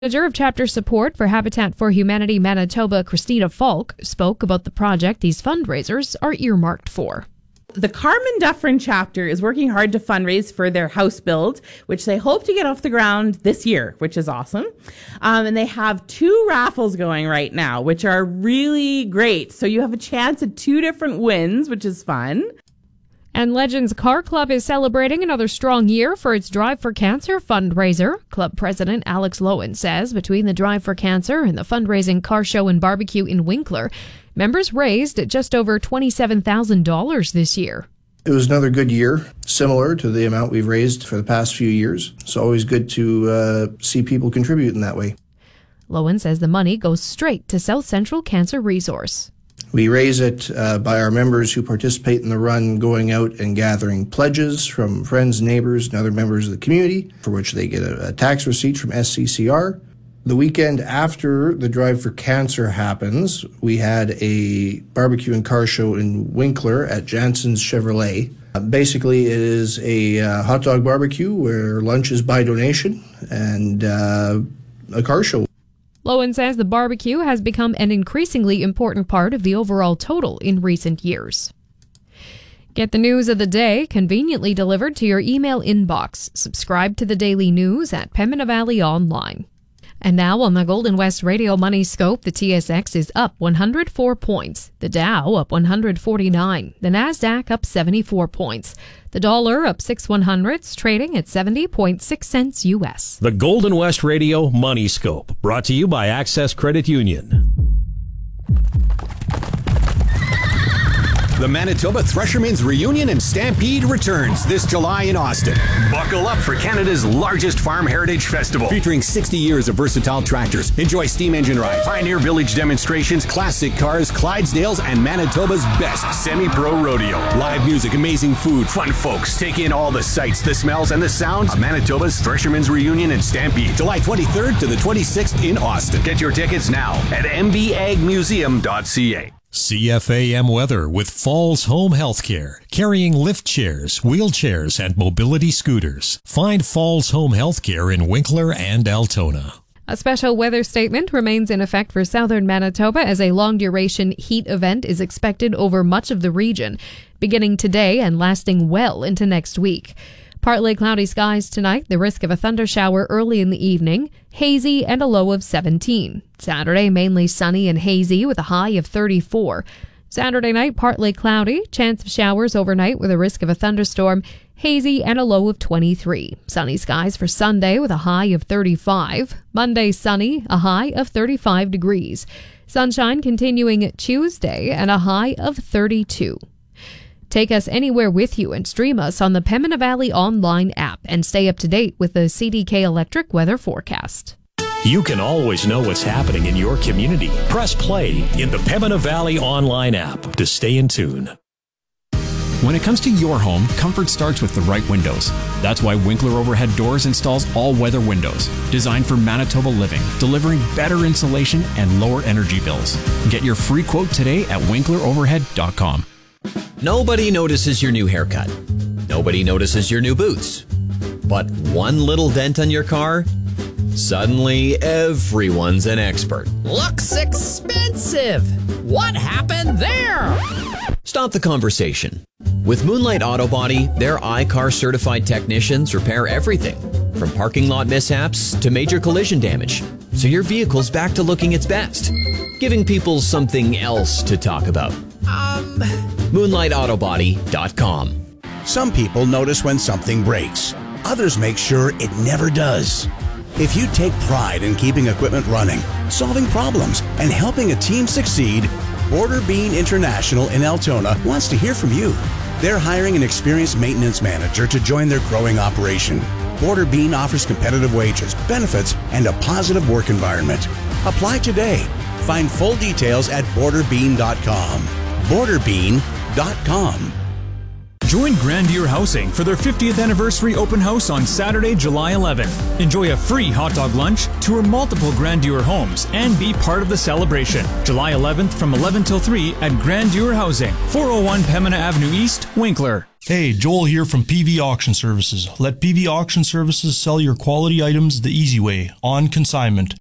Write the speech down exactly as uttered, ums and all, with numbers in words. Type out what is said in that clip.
Manager of Chapter Support for Habitat for Humanity Manitoba, Christina Falk, spoke about the project these fundraisers are earmarked for. The Carmen Dufferin chapter is working hard to fundraise for their house build, which they hope to get off the ground this year, which is awesome. Um, and they have two raffles going right now, which are really great. So you have a chance at two different wins, which is fun. And Legends Car Club is celebrating another strong year for its Drive for Cancer fundraiser. Club President Alex Lowen says between the Drive for Cancer and the fundraising car show and barbecue in Winkler, members raised just over twenty-seven thousand dollars this year. It was another good year, similar to the amount we've raised for the past few years. It's always good to uh, see people contribute in that way. Lowen says the money goes straight to South Central Cancer Resource. We raise it uh, by our members who participate in the run going out and gathering pledges from friends, neighbors, and other members of the community, for which they get a, a tax receipt from S C C R. The weekend after the Drive for Cancer happens, we had a barbecue and car show in Winkler at Jansen's Chevrolet. Uh, basically, it is a uh, hot dog barbecue where lunch is by donation and uh, a car show. Lowen says the barbecue has become an increasingly important part of the overall total in recent years. Get the news of the day conveniently delivered to your email inbox. Subscribe to the daily news at Pembina Valley Online. And now on the Golden West Radio Money Scope, the T S X is up one hundred four points, the Dow up one hundred forty-nine, the Nasdaq up seventy-four points, the dollar up six one hundredths, trading at seventy point six cents U S. The Golden West Radio Money Scope, brought to you by Access Credit Union. The Manitoba Threshermen's Reunion and Stampede returns this July in Austin. Buckle up for Canada's largest farm heritage festival. Featuring sixty years of versatile tractors. Enjoy steam engine rides, Pioneer Village demonstrations, classic cars, Clydesdales, and Manitoba's best semi-pro rodeo. Live music, amazing food, fun folks. Take in all the sights, the smells, and the sounds of Manitoba's Threshermen's Reunion and Stampede. July twenty-third to the twenty-sixth in Austin. Get your tickets now at m b ag museum dot c a. C F A M weather with Falls Home Healthcare, carrying lift chairs, wheelchairs, and mobility scooters. Find Falls Home Healthcare in Winkler and Altona. A special weather statement remains in effect for southern Manitoba as a long-duration heat event is expected over much of the region, beginning today and lasting well into next week. Partly cloudy skies tonight, the risk of a thundershower early in the evening, hazy and a low of seventeen. Saturday, mainly sunny and hazy with a high of thirty-four. Saturday night, partly cloudy, chance of showers overnight with a risk of a thunderstorm, hazy and a low of twenty-three. Sunny skies for Sunday with a high of thirty-five. Monday, sunny, a high of thirty-five degrees. Sunshine continuing Tuesday and a high of thirty-two. Take us anywhere with you and stream us on the Pembina Valley Online app and stay up to date with the C D K Electric weather forecast. You can always know what's happening in your community. Press play in the Pembina Valley Online app to stay in tune. When it comes to your home, comfort starts with the right windows. That's why Winkler Overhead Doors installs all-weather windows, designed for Manitoba living, delivering better insulation and lower energy bills. Get your free quote today at winkler overhead dot com. Nobody notices your new haircut. Nobody notices your new boots. But one little dent on your car? Suddenly, everyone's an expert. Looks expensive. What happened there? Stop the conversation. With Moonlight Auto Body, their iCar certified technicians repair everything from parking lot mishaps to major collision damage, so your vehicle's back to looking its best, giving people something else to talk about. Um... moonlight auto body dot com. Some people notice when something breaks. Others make sure it never does. If you take pride in keeping equipment running, solving problems, and helping a team succeed, Border Bean International in Altona wants to hear from you. They're hiring an experienced maintenance manager to join their growing operation. Border Bean offers competitive wages, benefits, and a positive work environment. Apply today. Find full details at border bean dot com. border bean dot com. Join Grandier Housing for their fiftieth anniversary open house on Saturday, July eleventh. Enjoy a free hot dog lunch, tour multiple Grandier homes, and be part of the celebration. July eleventh from eleven till three at Grandier Housing, four oh one Pembina Avenue East, Winkler. Hey, Joel here from P V Auction Services. Let P V Auction Services sell your quality items the easy way, on consignment.